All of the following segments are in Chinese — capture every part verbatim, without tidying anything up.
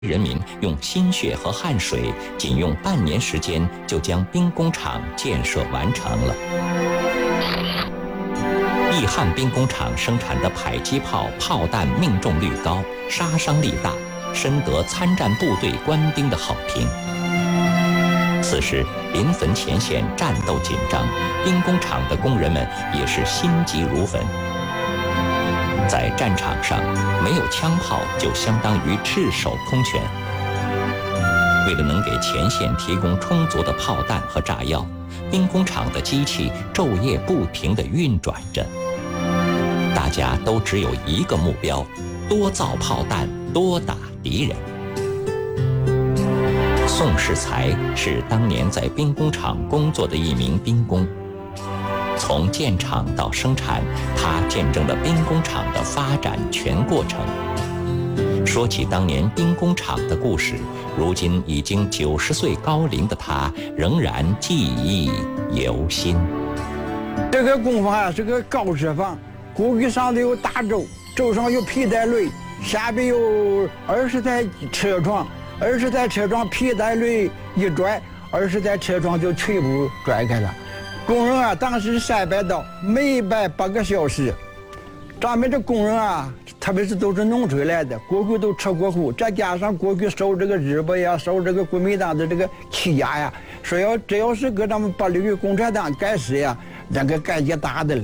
人民用心血和汗水，仅用半年时间就将兵工厂建设完成了。义汉兵工厂生产的迫击炮炮弹命中率高，杀伤力大，深得参战部队官兵的好评。此时临汾前线战斗紧张，兵工厂的工人们也是心急如焚。在战场上，没有枪炮就相当于赤手空拳。为了能给前线提供充足的炮弹和炸药，兵工厂的机器昼夜不停地运转着。大家都只有一个目标：多造炮弹，多打敌人。宋世才是当年在兵工厂工作的一名兵工。从建厂到生产，他见证了兵工厂的发展全过程。说起当年兵工厂的故事，如今已经九十岁高龄的他，仍然记忆犹新。 这个工坊啊是个高车房，锅具上头有大轴，轴上有皮带轮，下边有二十台车床，二十台车床皮带轮一拽，二十台车床就全部拽开了。工人啊，当时三百刀，每百八个小时。咱们这工人啊，特别是都是农村来的，过去都吃过苦，再加上过去受这个日本呀，受这个国民党的这个欺压呀，说要只要是给咱们把这个共产党干死呀，那个感觉大的了。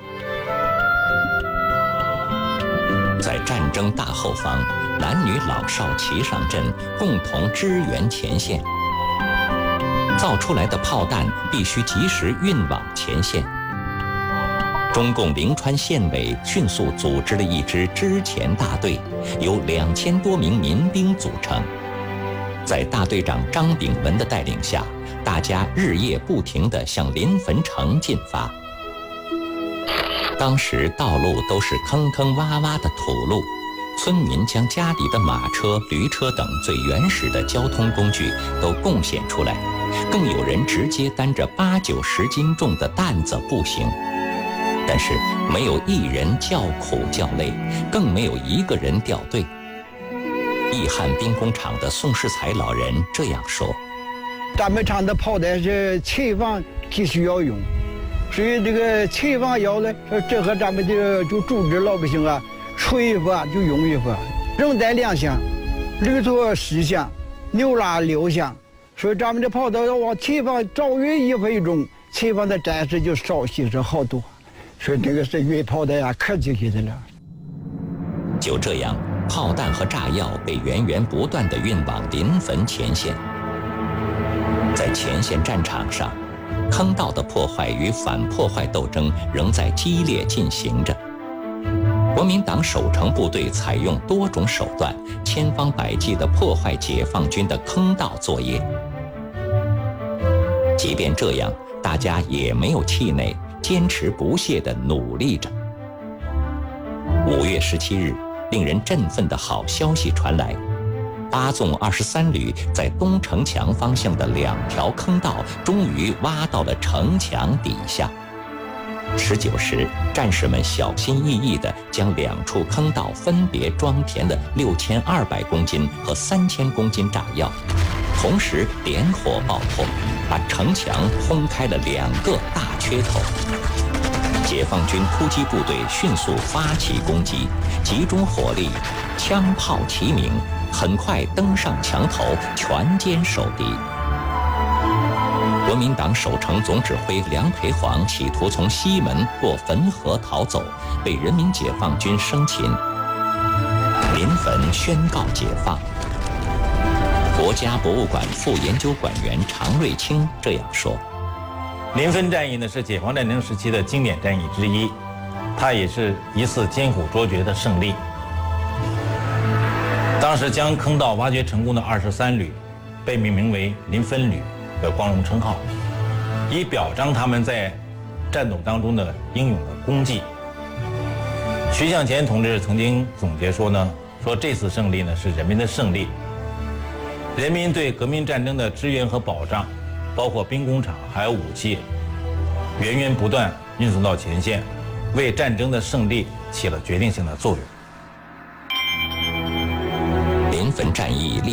在战争大后方，男女老少齐上阵，共同支援前线。造出来的炮弹必须及时运往前线。中共临川县委迅速组织了一支支前大队，由两千多名民兵组成。在大队长张炳文的带领下，大家日夜不停地向临汾城进发。当时道路都是坑坑洼洼的土路，村民将家里的马车、驴车等最原始的交通工具都贡献出来，更有人直接担着八九十斤重的担子步行。但是没有一人叫苦叫累，更没有一个人掉队。义汉兵工厂的宋世才老人这样说： 咱们厂的炮弹是前方必须要用，所以这个前方要呢，这和咱们的就组织老百姓啊，出一发就用一发，人带两响，驴拖十响，牛拉六响，所以咱们的炮弹要往前方早运一分钟，前方的战士就少牺牲好多。所以这个是运炮弹啊，客气些的了。 就这样，炮弹和炸药被源源不断地运往临汾前线。在前线战场上，坑道的破坏与反破坏斗争仍在激烈进行着。国民党守城部队采用多种手段，千方百计地破坏解放军的坑道作业。即便这样，大家也没有气馁，坚持不懈地努力着。五月十七日，令人振奋的好消息传来：八纵二十三旅在东城墙方向的两条坑道终于挖到了城墙底下。十九时，战士们小心翼翼地将两处坑道分别装填了六千二百公斤和三千公斤炸药，同时点火爆破，把城墙轰开了两个大缺口。解放军突击部队迅速发起攻击，集中火力，枪炮齐鸣，很快登上墙头，全歼守敌。国民党守城总指挥梁培煌企图从西门过汾河逃走，被人民解放军生擒。临汾宣告解放。国家博物馆副研究馆员常瑞清这样说： 临汾战役呢是解放战争时期的经典战役之一，它也是一次艰苦卓绝的胜利。当时将坑道挖掘成功的二十三旅被命名为临汾旅的光荣称号，以表彰他们在战斗当中的英勇的功绩。徐向前同志曾经总结说呢，说这次胜利呢是人民的胜利，人民对革命战争的支援和保障，包括兵工厂还有武器，源源不断运送到前线，为战争的胜利起了决定性的作用。 临纷战役